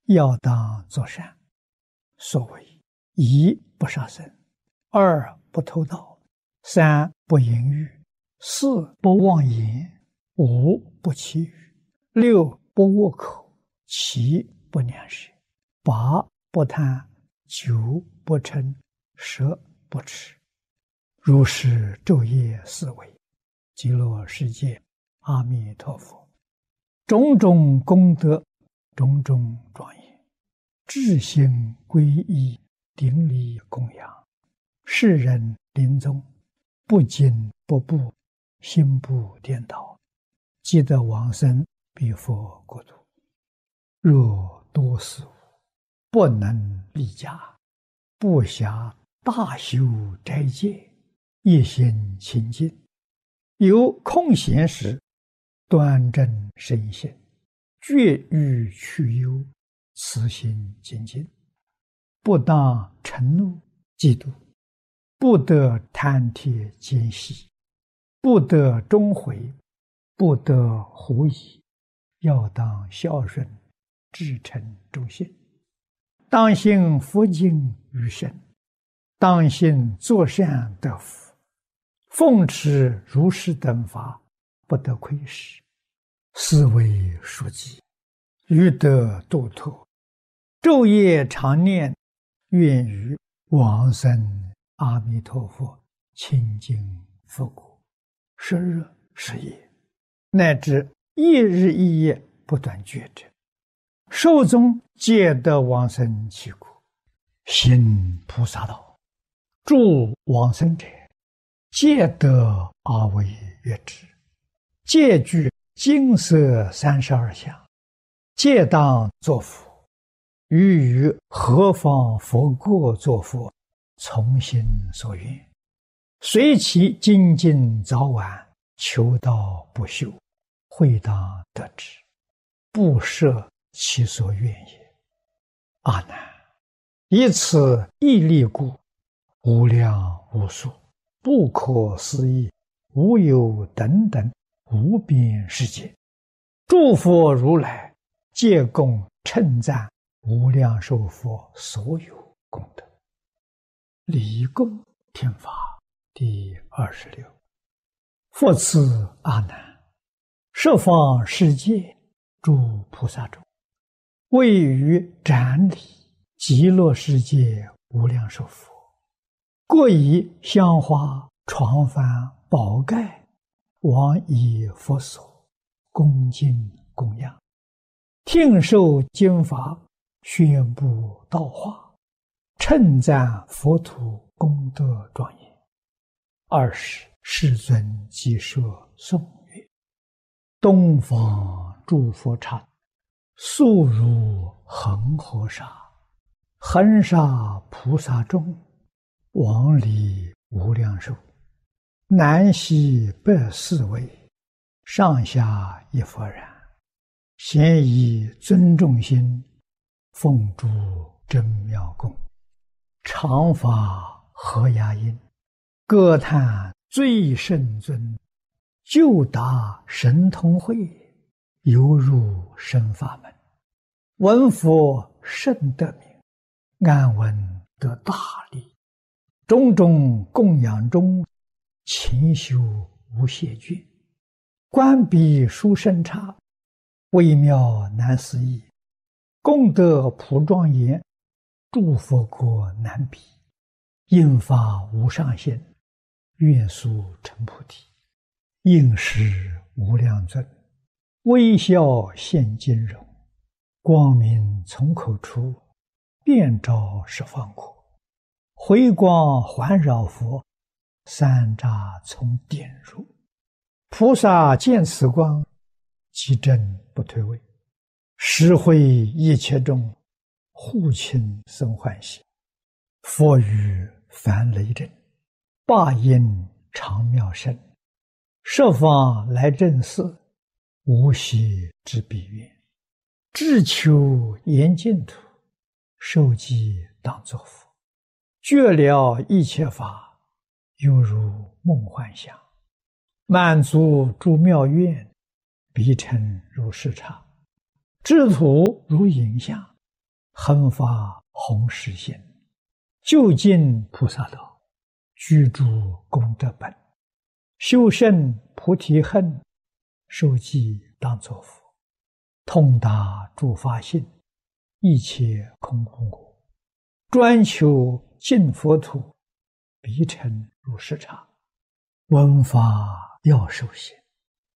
要当作善。所谓一不杀生，二不偷盗，三不淫欲，四不妄言，五不绮语，六不恶口，七不两舌，八不贪，九不嗔，十不痴。如是昼夜思维，极乐世界阿弥陀佛，种种功德，种种庄严，至心皈依，顶礼供养，世人临终不惊不怖，心不颠倒，即得往生彼佛国土。若多事物不能立家，不暇大修斋戒，一心清净，有空闲时端正身心，绝欲去忧，慈心精进，不当嗔怒嫉妒，不得贪帖奸细，不得终悔，不得狐疑，要当孝顺，至诚忠信，当信佛经于身，当信作善得福，奉持如是等法，不得亏失，是为书记，欲得度脱，昼夜常念，愿于往生阿弥陀佛清净佛国，时日时夜，乃至一日一夜不断觉者，寿终皆得往生其国。行菩萨道，助往生者，皆得阿惟越致，皆具金色32相，皆当作佛。于何方佛国作佛，从心所愿，随其精进早晚，求道不休，会当得之，不设其所愿也。阿难，以此一力故，无量无数，不可思议，无有等等无边世界，诸佛如来皆共称赞无量寿佛所有功德。礼供听法第26。复次阿难，十方世界诸菩萨中，位于展礼极乐世界无量寿佛，各以香花床幡宝盖往以佛所，恭敬供养，听受经法，宣布道化，称赞佛土功德庄严。20世尊即说颂曰：东方诸佛刹，速如恒河沙，恒沙菩萨众，往礼无量寿，南西北四位，上下一佛然，咸以尊重心，奉诸真妙供，常发和雅音，歌叹最圣尊，就达神通会，犹入深法门，闻佛甚得名，安闻得大利，种种供养中，勤修无懈倦，观彼殊胜刹，微妙难思议，功德普庄严，诸佛国难比，应发无上限，愿速成菩提，应时无量尊，微笑现金容，光明从口出，遍照十方国，回光环绕佛，三匝从点入，菩萨见此光，即正不退位，实会一切众，护亲生欢喜。佛语梵雷震，霸音长妙声，十方来正寺，无息之彼愿，志求严净土，受记当作佛，觉了一切法，犹如梦幻想，满足诸妙愿，必成如是刹，智土如影像， 恒发弘誓心，究竟菩萨道，居诸功德本，修胜菩提恨，受记当作佛，通达诸法性，一切空无我，专求净佛土，必成如是常。闻法要受行，